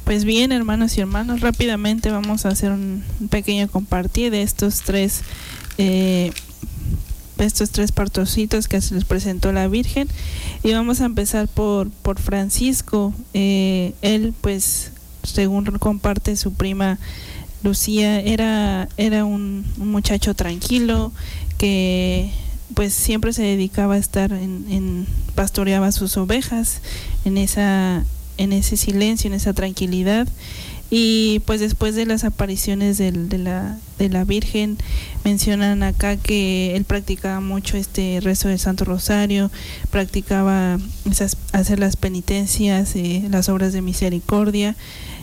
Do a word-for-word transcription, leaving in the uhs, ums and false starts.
Pues bien, hermanos y hermanas, rápidamente vamos a hacer un, un pequeño compartir de estos tres eh, estos tres partorcitos que se les presentó la Virgen, y vamos a empezar por por Francisco. Eh, él, pues, según comparte su prima Lucía, era era un, un muchacho tranquilo que pues siempre se dedicaba a estar en, en pastoreaba sus ovejas en esa en ese silencio, en esa tranquilidad. Y pues después de las apariciones del, de la de la Virgen, mencionan acá que él practicaba mucho este rezo del Santo Rosario, practicaba esas, hacer las penitencias, eh, las obras de misericordia,